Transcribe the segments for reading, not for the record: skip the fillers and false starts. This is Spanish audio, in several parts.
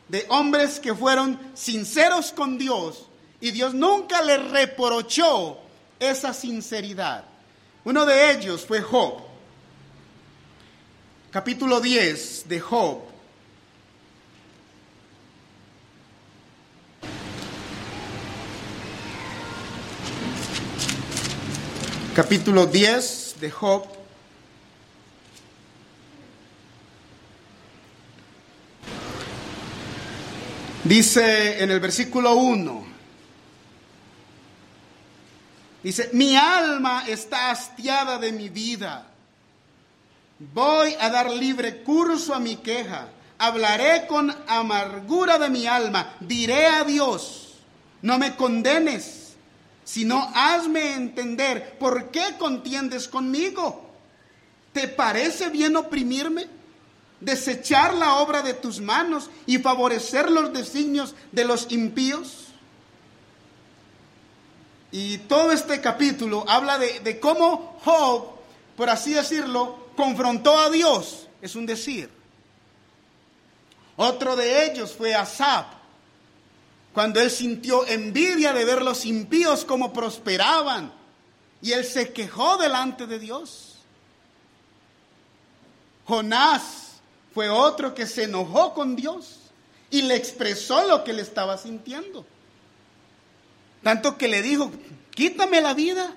de hombres que fueron sinceros con Dios y Dios nunca les reprochó esa sinceridad. Uno de ellos fue Job. Capítulo 10 de Job. Capítulo 10 de Job. Dice en el versículo 1, dice: mi alma está hastiada de mi vida. Voy a dar libre curso a mi queja. Hablaré con amargura de mi alma. Diré a Dios: no me condenes, sino hazme entender por qué contiendes conmigo. ¿Te parece bien oprimirme, desechar la obra de tus manos y favorecer los designios de los impíos? Y todo este capítulo habla de cómo Job, por así decirlo, confrontó a Dios. Es un decir. Otro de ellos fue Asaf, cuando él sintió envidia de ver los impíos cómo prosperaban, y él se quejó delante de Dios. Jonás fue otro que se enojó con Dios y le expresó lo que le estaba sintiendo. Tanto que le dijo: quítame la vida.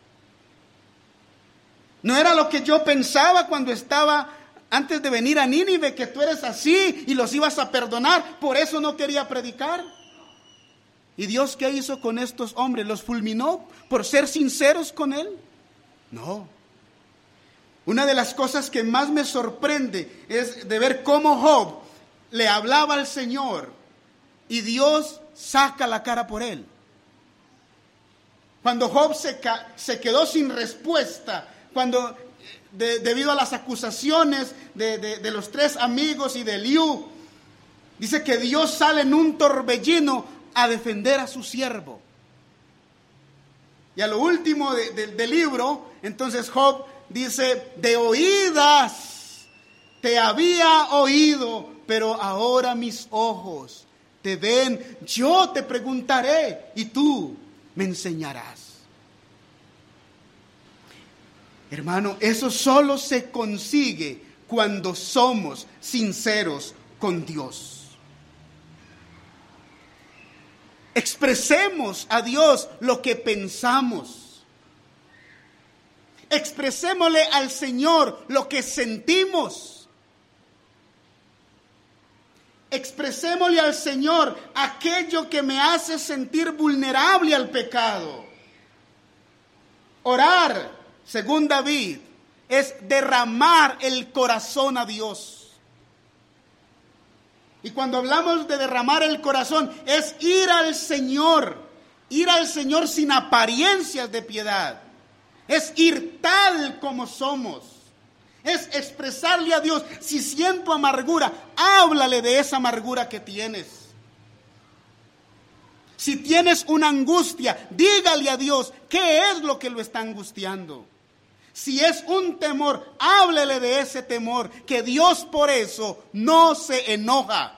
No era lo que yo pensaba cuando estaba antes de venir a Nínive, que tú eres así y los ibas a perdonar. Por eso no quería predicar. ¿Y Dios qué hizo con estos hombres? ¿Los fulminó por ser sinceros con Él? No. Una de las cosas que más me sorprende es de ver cómo Job le hablaba al Señor y Dios saca la cara por él. Cuando Job se quedó sin respuesta, cuando debido a las acusaciones de los tres amigos y de Eliú, dice que Dios sale en un torbellino a defender a su siervo. Y a lo último del libro, entonces Job dice: de oídas te había oído, pero ahora mis ojos te ven. Yo te preguntaré y tú me enseñarás. Hermano, eso solo se consigue cuando somos sinceros con Dios. Expresemos a Dios lo que pensamos. Expresémosle al Señor lo que sentimos. Expresémosle al Señor aquello que me hace sentir vulnerable al pecado. Orar, según David, es derramar el corazón a Dios. Y cuando hablamos de derramar el corazón, es ir al Señor sin apariencias de piedad. Es ir tal como somos. Es expresarle a Dios: si siento amargura, háblale de esa amargura que tienes. Si tienes una angustia, dígale a Dios qué es lo que lo está angustiando. Si es un temor, háblele de ese temor, que Dios por eso no se enoja.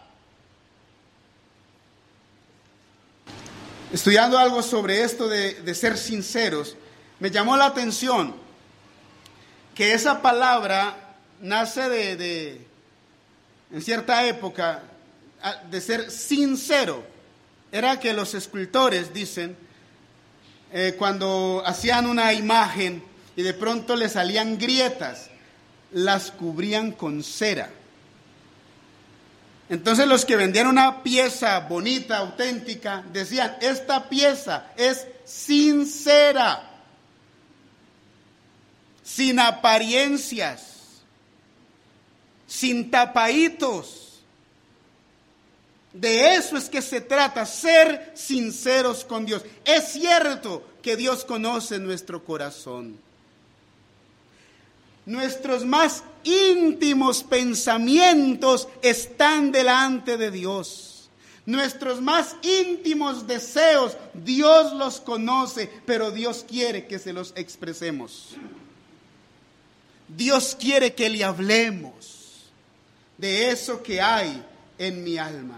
Estudiando algo sobre esto de ser sinceros, me llamó la atención que esa palabra nace en cierta época, de ser sincero. Era que los escultores, dicen, cuando hacían una imagen y de pronto le salían grietas, las cubrían con cera. Entonces los que vendían una pieza bonita, auténtica, decían: esta pieza es sincera, sin apariencias, sin tapaditos. De eso es que se trata, ser sinceros con Dios. Es cierto que Dios conoce nuestro corazón. Nuestros más íntimos pensamientos están delante de Dios. Nuestros más íntimos deseos, Dios los conoce, pero Dios quiere que se los expresemos. Dios quiere que le hablemos de eso que hay en mi alma.